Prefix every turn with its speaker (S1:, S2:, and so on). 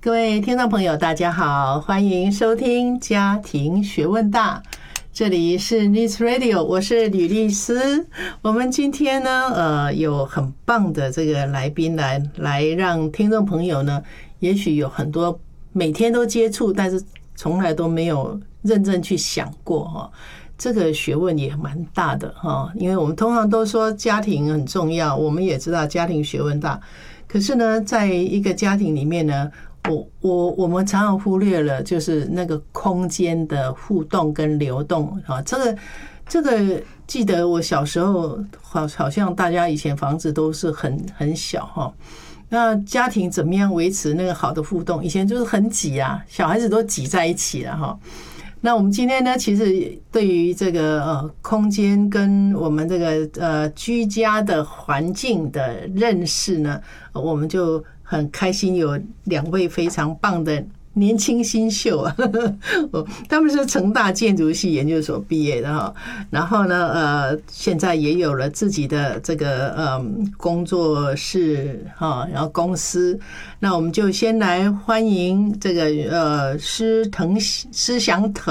S1: 各位听众朋友大家好，欢迎收听家庭学问大，这里是 News Radio， 我是吕丽丝。我们今天呢有很棒的这个来宾来让听众朋友呢，也许有很多每天都接触，但是从来都没有认真去想过这个学问也蛮大的因为我们通常都说家庭很重要，我们也知道家庭学问大，可是呢在一个家庭里面呢，我们常常忽略了就是那个空间的互动跟流动这个记得我小时候好像大家以前房子都是很小那家庭怎么样维持那个好的互动？以前就是很挤啊，小孩子都挤在一起了那我们今天呢，其实对于这个空间跟我们这个居家的环境的认识呢，我们就很开心有两位非常棒的年轻新秀他们是成大建筑系研究所毕业的然后呢现在也有了自己的这个工作室然后公司。那我们就先来欢迎这个施祥腾